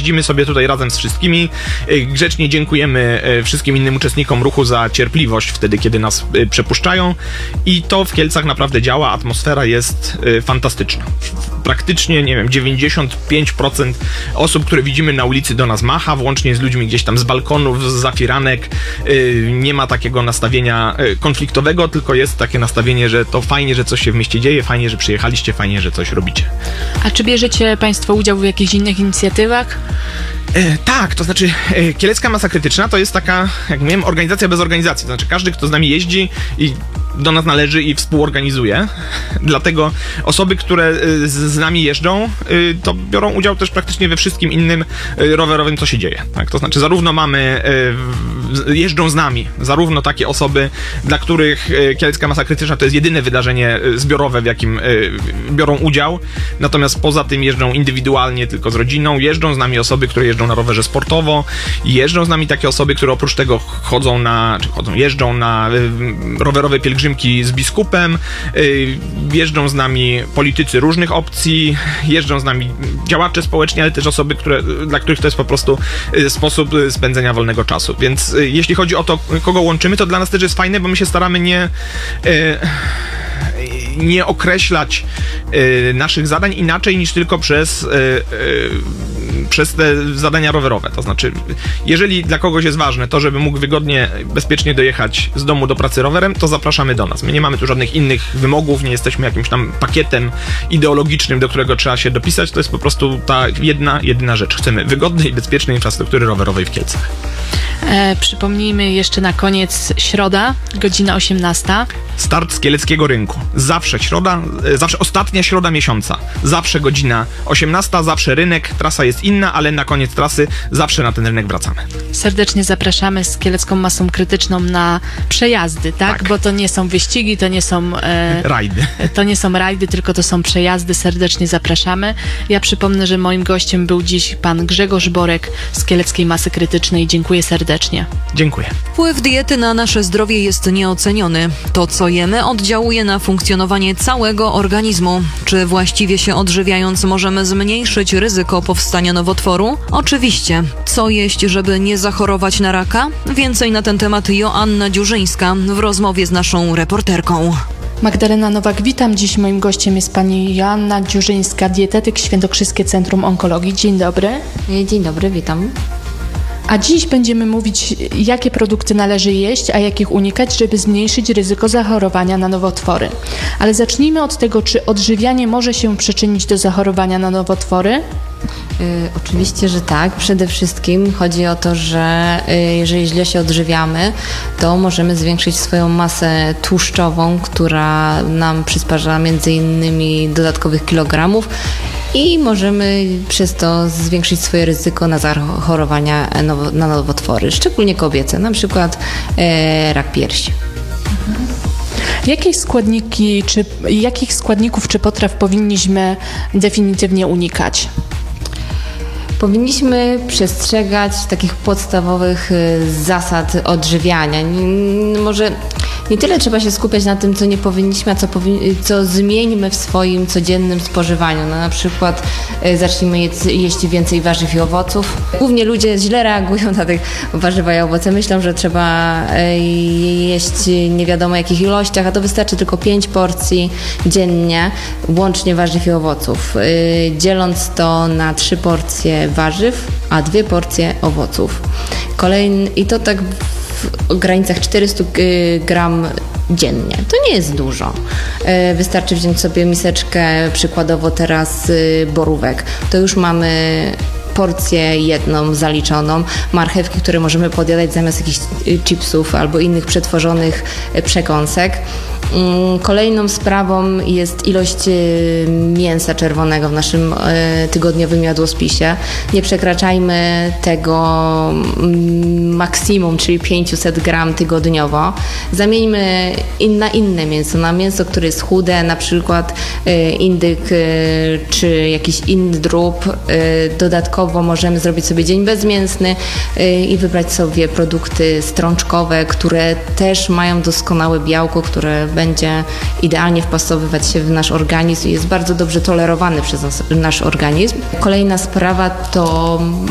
jeździmy sobie tutaj razem z wszystkimi, grzecznie dziękujemy wszystkim innym uczestnikom ruchu za cierpliwość wtedy, kiedy nas przepuszczają i to w Kielcach naprawdę działa, atmosfera jest fantastyczna. Praktycznie, nie wiem, 95% osób, które widzimy na ulicy, do nas macha, włącznie z ludźmi gdzieś tam z balkonów, z zafiranek. Nie ma takiego nastawienia konfliktowego, tylko jest takie nastawienie, że to fajnie, że coś się w mieście dzieje, fajnie, że przyjechaliście, fajnie, że coś robicie. A czy bierzecie Państwo udział w jakichś innych inicjatywach? Tak, to znaczy Kielecka Masa Krytyczna to jest taka, jak mówiłem, organizacja bez organizacji. To znaczy każdy, kto z nami jeździ i do nas należy i współorganizuje. Dlatego osoby, które z nami jeżdżą, to biorą udział też praktycznie we wszystkim innym rowerowym, co się dzieje. Tak? To znaczy zarówno jeżdżą z nami, zarówno takie osoby, dla których Kielecka Masa Krytyczna to jest jedyne wydarzenie zbiorowe, w jakim biorą udział. Natomiast poza tym jeżdżą indywidualnie, tylko z rodziną. Jeżdżą z nami osoby, które jeżdżą na rowerze sportowo. Jeżdżą z nami takie osoby, które oprócz tego jeżdżą na rowerowe pielgrzymki z biskupem. Jeżdżą z nami politycy różnych opcji. Jeżdżą z nami działacze społeczni, ale też osoby, dla których to jest po prostu sposób spędzenia wolnego czasu. Więc jeśli chodzi o to, kogo łączymy, to dla nas też jest fajne, bo my się staramy nie określać naszych zadań inaczej niż tylko przez te zadania rowerowe. To znaczy, jeżeli dla kogoś jest ważne to, żeby mógł wygodnie, bezpiecznie dojechać z domu do pracy rowerem, to zapraszamy do nas. My nie mamy tu żadnych innych wymogów, nie jesteśmy jakimś tam pakietem ideologicznym, do którego trzeba się dopisać. To jest po prostu ta jedyna rzecz. Chcemy wygodnej i bezpiecznej infrastruktury rowerowej w Kielcach. Przypomnijmy jeszcze na koniec środa, godzina 18. Start z Kieleckiego Rynku. Zawsze środa, zawsze ostatnia środa miesiąca. Zawsze godzina 18, zawsze rynek, trasa jest inna, ale na koniec trasy zawsze na ten rynek wracamy. Serdecznie zapraszamy z Kielecką Masą Krytyczną na przejazdy, tak? Bo to nie są wyścigi, to nie są rajdy. To nie są rajdy, tylko to są przejazdy. Serdecznie zapraszamy. Ja przypomnę, że moim gościem był dziś pan Grzegorz Borek z Kieleckiej Masy Krytycznej. Dziękuję serdecznie. Dziękuję. Wpływ diety na nasze zdrowie jest nieoceniony. To, co jemy, oddziałuje na funkcjonowanie całego organizmu. Czy właściwie się odżywiając możemy zmniejszyć ryzyko powstania nowotworu? Oczywiście. Co jeść, żeby nie zachorować na raka? Więcej na ten temat Joanna Dziurzyńska w rozmowie z naszą reporterką. Magdalena Nowak, witam. Dziś moim gościem jest pani Joanna Dziurzyńska, dietetyk Świętokrzyskie Centrum Onkologii. Dzień dobry. Dzień dobry, witam. A dziś będziemy mówić, jakie produkty należy jeść, a jakich unikać, żeby zmniejszyć ryzyko zachorowania na nowotwory. Ale zacznijmy od tego, czy odżywianie może się przyczynić do zachorowania na nowotwory? Oczywiście, że tak. Przede wszystkim chodzi o to, że jeżeli źle się odżywiamy, to możemy zwiększyć swoją masę tłuszczową, która nam przysparza między innymi dodatkowych kilogramów i możemy przez to zwiększyć swoje ryzyko na zachorowania na nowotwory, szczególnie kobiece, na przykład rak piersi. Jakich składników czy potraw powinniśmy definitywnie unikać? Powinniśmy przestrzegać takich podstawowych zasad odżywiania. Może nie tyle trzeba się skupiać na tym, co nie powinniśmy, a co zmieńmy w swoim codziennym spożywaniu. No, na przykład zacznijmy jeść więcej warzyw i owoców. Głównie ludzie źle reagują na tych warzywa i owoce. Myślą, że trzeba jeść nie wiadomo jakich ilościach, a to wystarczy tylko 5 porcji dziennie, łącznie warzyw i owoców. Dzieląc to na 3 porcje warzyw, a 2 porcje owoców. I to tak w granicach 400 gram dziennie. To nie jest dużo. Wystarczy wziąć sobie miseczkę, przykładowo teraz borówek. To już mamy porcję jedną zaliczoną, marchewki, które możemy podjadać zamiast jakichś chipsów albo innych przetworzonych przekąsek. Kolejną sprawą jest ilość mięsa czerwonego w naszym tygodniowym jadłospisie. Nie przekraczajmy tego maksimum, czyli 500 gram tygodniowo. Zamieńmy na inne mięso, na mięso, które jest chude, na przykład indyk czy jakiś inny drób. Dodatkowo możemy zrobić sobie dzień bezmięsny i wybrać sobie produkty strączkowe, które też mają doskonałe białko, które będzie idealnie wpasowywać się w nasz organizm i jest bardzo dobrze tolerowany przez nasz organizm. Kolejna sprawa to